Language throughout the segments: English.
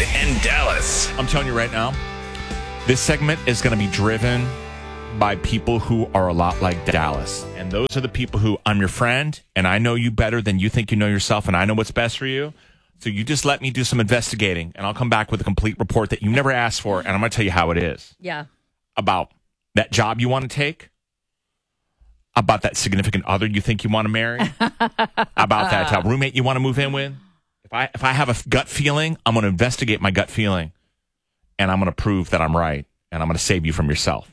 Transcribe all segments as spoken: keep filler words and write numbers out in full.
and Dallas. I'm telling you right now, this segment is going to be driven by people who are a lot like Dallas. And those are the people who, I'm your friend, and I know you better than you think you know yourself, and I know what's best for you. So you just let me do some investigating, and I'll come back with a complete report that you never asked for, and I'm going to tell you how it is. Yeah. About that job you want to take, about that significant other you think you want to marry, about that uh, roommate you want to move in with. If I if I have a gut feeling, I'm going to investigate my gut feeling, and I'm going to prove that I'm right, and I'm going to save you from yourself.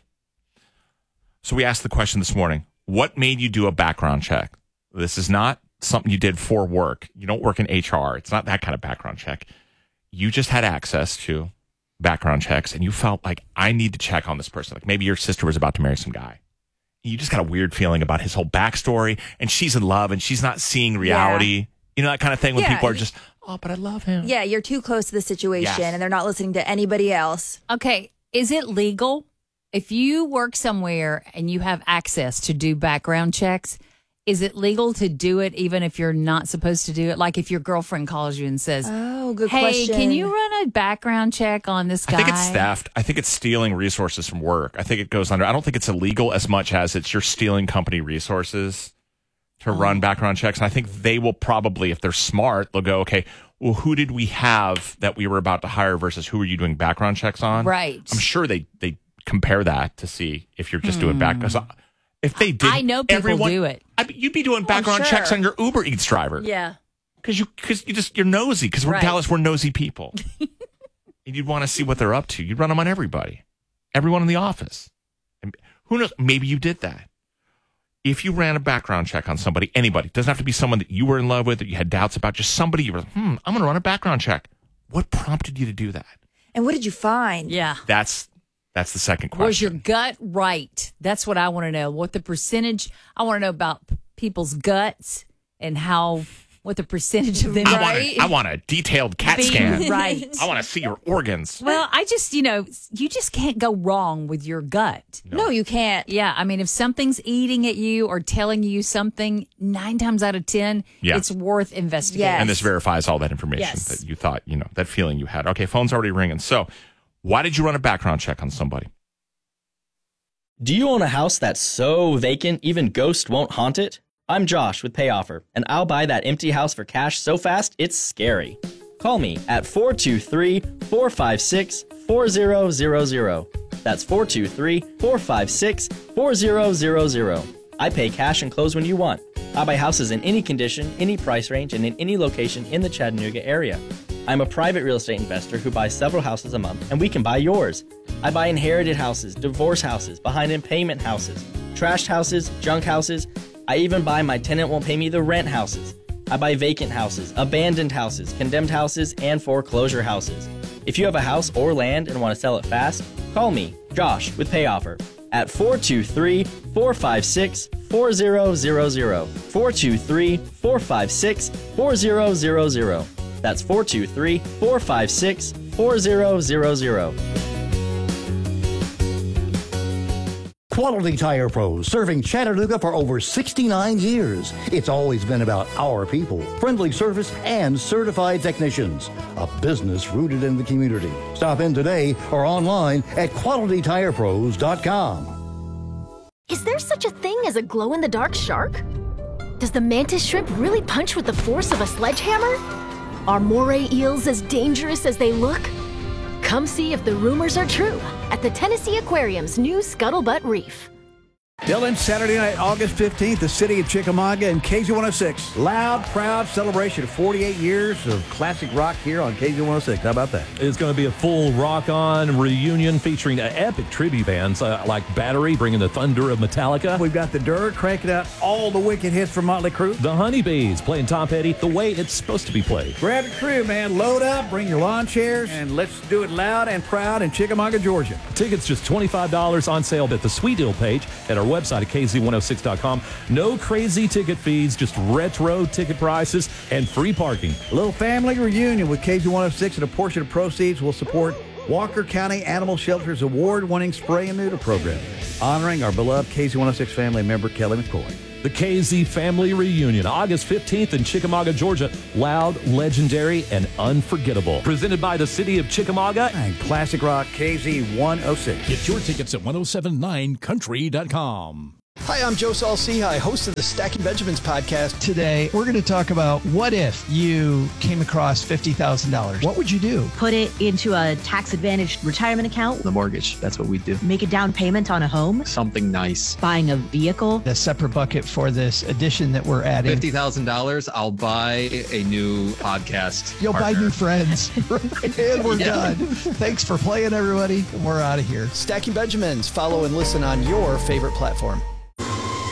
So we asked the question this morning, what made you do a background check? This is not something you did for work. You don't work in H R. It's not that kind of background check. You just had access to background checks, and you felt like, I need to check on this person. Like maybe your sister was about to marry some guy. You just got a weird feeling about his whole backstory, and she's in love, and she's not seeing reality. Yeah. You know, that kind of thing when yeah. people are just, oh, but I love him. Yeah, you're too close to the situation, yes. and they're not listening to anybody else. Okay, is it legal? If you work somewhere and you have access to do background checks, is it legal to do it even if you're not supposed to do it? Like if your girlfriend calls you and says, oh, good hey, question. can you run a background check on this guy? I think it's theft. I think it's stealing resources from work. I think it goes under. I don't think it's illegal as much as it's you're stealing company resources to oh. run background checks. And I think they will probably, if they're smart, they'll go, okay, well, who did we have that we were about to hire versus who are you doing background checks on? Right. I'm sure they, they compare that to see if you're just hmm. doing back. If they did, I know people everyone, do it. I mean, you'd be doing background oh, sure. checks on your Uber Eats driver. Yeah, because you because you just you're nosy. Because we're right. Dallas, we're nosy people, and you'd want to see what they're up to. You'd run them on everybody, everyone in the office. And who knows? Maybe you did that. If you ran a background check on somebody, anybody, doesn't have to be someone that you were in love with that you had doubts about. Just somebody you were, hmm, I'm going to run a background check. What prompted you to do that? And what did you find? Yeah, that's. That's the second question. Was your gut right? That's what I want to know. What the percentage, I want to know about p- people's guts and how, what the percentage of them, I right? Want a, I want a detailed CAT Being scan. Right. I want to see your organs. Well, I just, you know, you just can't go wrong with your gut. No, no you can't. Yeah. I mean, if something's eating at you or telling you something, nine times out of ten, yeah. it's worth investigating. Yes. And this verifies all that information yes. that you thought, you know, that feeling you had. Okay, phone's already ringing. So, why did you run a background check on somebody? Do you own a house that's so vacant, even ghosts won't haunt it? I'm Josh with PayOffer, and I'll buy that empty house for cash so fast, it's scary. Call me at four two three, four five six, four zero zero zero. That's four two three, four five six, four zero zero zero. I pay cash and close when you want. I buy houses in any condition, any price range, and in any location in the Chattanooga area. I'm a private real estate investor who buys several houses a month, and we can buy yours. I buy inherited houses, divorce houses, behind in payment houses, trashed houses, junk houses. I even buy my tenant won't pay me the rent houses. I buy vacant houses, abandoned houses, condemned houses, and foreclosure houses. If you have a house or land and want to sell it fast, call me, Josh, with PayOffer, at four two three, four five six, four zero zero zero. four two three, four five six, four zero zero zero. That's four two three, four five six, four zero zero zero. Quality Tire Pros, serving Chattanooga for over sixty-nine years. It's always been about our people, friendly service, and certified technicians. A business rooted in the community. Stop in today or online at quality tire pros dot com. Is there such a thing as a glow-in-the-dark shark? Does the mantis shrimp really punch with the force of a sledgehammer? Are moray eels as dangerous as they look? Come see if the rumors are true at the Tennessee Aquarium's new Scuttlebutt Reef. Dylan, Saturday night, August fifteenth, the city of Chickamauga and K Z one oh six. Loud, proud celebration of forty-eight years of classic rock here on K Z one oh six. How about that? It's going to be a full rock-on reunion featuring uh, epic tribute bands uh, like Battery, bringing the thunder of Metallica. We've got the Dirt cranking out all the wicked hits from Motley Crue. The Honeybees playing Tom Petty the way it's supposed to be played. Grab your crew, man. Load up, bring your lawn chairs, and let's do it loud and proud in Chickamauga, Georgia. Tickets just twenty-five dollars on sale at the Sweet Deal page at our website at K Z one oh six dot com. No crazy ticket fees, just retro ticket prices and free parking. A little family reunion with K Z one oh six, and a portion of proceeds will support Walker County Animal Shelter's award-winning spray and neuter program, honoring our beloved K Z one oh six family member, Kelly McCoy. The K Z Family Reunion, August fifteenth in Chickamauga, Georgia. Loud, legendary, and unforgettable. Presented by the City of Chickamauga And Classic Rock K Z one oh six. Get your tickets at ten seventy-nine country dot com. Hi, I'm Joe Saul-Sehy, host of the Stacking Benjamins podcast. Today, we're going to talk about what if you came across fifty thousand dollars? What would you do? Put it into a tax-advantaged retirement account. The mortgage, that's what we do. Make a down payment on a home. Something nice. Buying a vehicle. A separate bucket for this addition that we're adding. fifty thousand dollars, I'll buy a new podcast You'll partner. buy new friends. And we're Yeah. done. Thanks for playing, everybody. We're out of here. Stacking Benjamins. Follow and listen on your favorite platform.